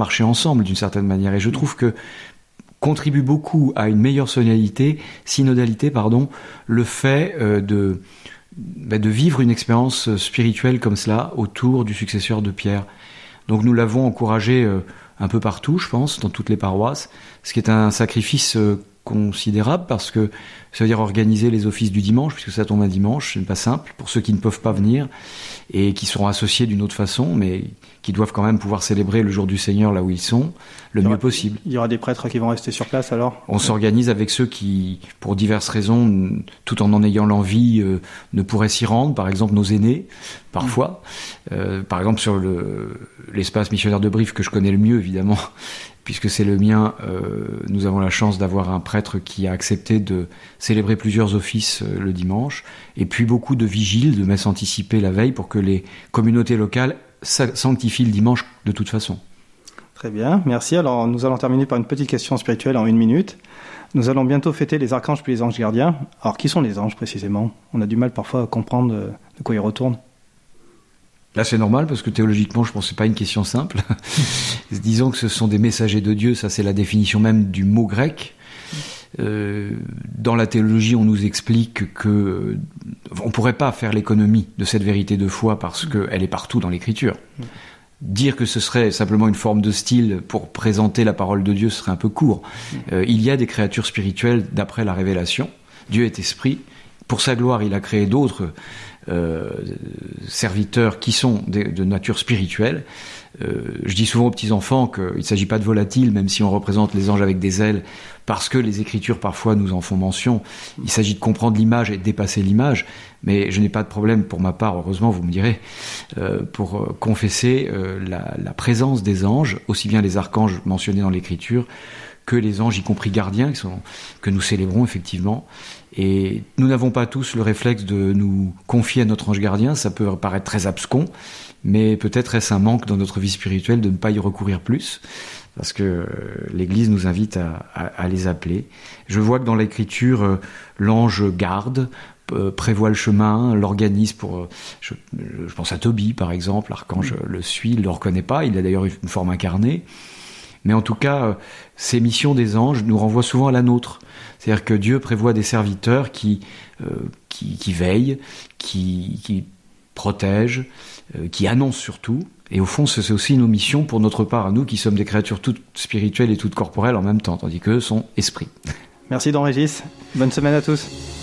marcher ensemble d'une certaine manière. Et je trouve que contribue beaucoup à une meilleure synodalité, le fait de vivre une expérience spirituelle comme cela autour du successeur de Pierre. Donc nous l'avons encouragé un peu partout, je pense, dans toutes les paroisses, ce qui est un sacrifice considérable parce que ça veut dire organiser les offices du dimanche, puisque ça tombe un dimanche, ce n'est pas simple pour ceux qui ne peuvent pas venir et qui seront associés d'une autre façon, mais qui doivent quand même pouvoir célébrer le jour du Seigneur là où ils sont, mieux possible. Il y aura des prêtres qui vont rester sur place alors ? On s'organise avec ceux qui, pour diverses raisons, tout en ayant l'envie, ne pourraient s'y rendre, par exemple nos aînés, parfois. Par exemple sur l'espace missionnaire de Brive, que je connais le mieux évidemment, puisque c'est le mien, nous avons la chance d'avoir un prêtre qui a accepté de célébrer plusieurs offices le dimanche, et puis beaucoup de vigiles, de messes anticipées la veille, pour que les communautés locales sanctifient le dimanche de toute façon. Très bien, merci. Alors nous allons terminer par une petite question spirituelle en 1 minute. Nous allons bientôt fêter les archanges puis les anges gardiens. Alors qui sont les anges précisément ? On a du mal parfois à comprendre de quoi ils retournent. Là, c'est normal, parce que théologiquement, je pense que c'est pas une question simple. Disons que ce sont des messagers de Dieu, ça c'est la définition même du mot grec. Dans la théologie, on nous explique que on pourrait pas faire l'économie de cette vérité de foi parce qu'elle est partout dans l'Écriture. Dire que ce serait simplement une forme de style pour présenter la parole de Dieu serait un peu court. Il y a des créatures spirituelles d'après la révélation. Dieu est esprit. Pour sa gloire, il a créé d'autres serviteurs qui sont de nature spirituelle. Je dis souvent aux petits-enfants qu'il ne s'agit pas de volatiles, même si on représente les anges avec des ailes, parce que les Écritures parfois nous en font mention. Il s'agit de comprendre l'image et de dépasser l'image, mais je n'ai pas de problème pour ma part, heureusement vous me direz, pour confesser la présence des anges, aussi bien les archanges mentionnés dans l'Écriture, que les anges, y compris gardiens, que nous célébrons effectivement. Et nous n'avons pas tous le réflexe de nous confier à notre ange gardien, ça peut paraître très abscon, mais peut-être est-ce un manque dans notre vie spirituelle de ne pas y recourir plus, parce que l'Église nous invite à les appeler. Je vois que dans l'Écriture, l'ange garde, prévoit le chemin, l'organise pour... Je pense à Tobie, par exemple, l'archange le suit, il ne le reconnaît pas, il a d'ailleurs une forme incarnée. Mais en tout cas, ces missions des anges nous renvoient souvent à la nôtre. C'est-à-dire que Dieu prévoit des serviteurs qui veillent, qui protègent, qui annoncent surtout. Et au fond, c'est aussi nos missions pour notre part, à nous qui sommes des créatures toutes spirituelles et toutes corporelles en même temps, tandis qu'eux sont esprits. Merci Don Régis. Bonne semaine à tous.